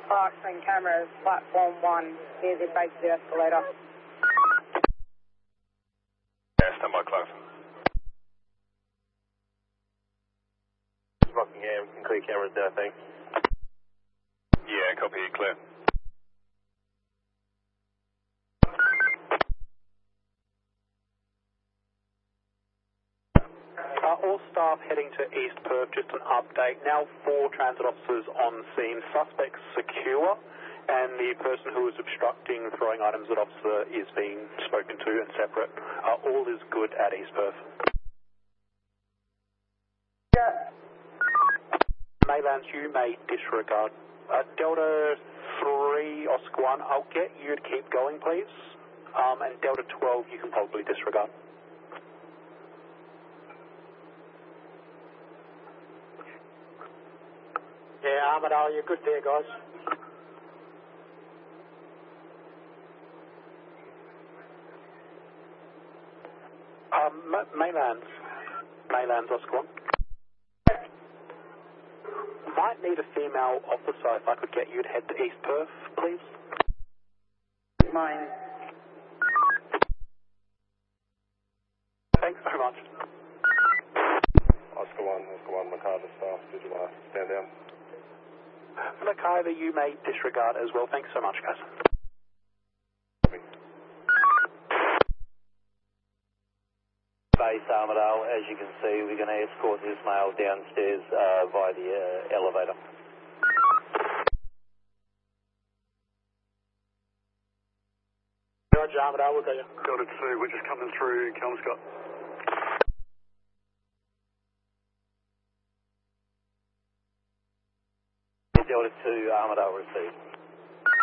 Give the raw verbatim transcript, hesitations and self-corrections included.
Parks and cameras, platform one, near the base of the escalator. Yeah, stand by, Clarkson. Rockingham, we can clear cameras now, thanks. Yeah, copy, clear. Uh, all staff heading to East Perth, just an update. Now four transit officers on scene. Suspects secure, and the person who is obstructing throwing items at officer is being spoken to and separate. Uh, all is good at East Perth. Yeah. Maylands, you may disregard. Uh, Delta three, Oscar one, I'll get you to keep going, please. Um, and Delta twelve, you can probably disregard. Yeah, Armadale, you're good there, guys. Um, Maylands, Maylands, Oscar one. Might need a female officer if I could get you to head to East Perth, please. Mine. Thanks very much. Oscar one, Oscar one, McCarter staff, did you want to stand down? McIver, you may disregard as well. Thanks so much, guys. Base Armadale, as you can see, we're going to escort this male downstairs uh, via the uh, elevator. Roger, Armadale, we'll go you. Delta two, we're just coming through Kelmscott. Delta two, Armadale received.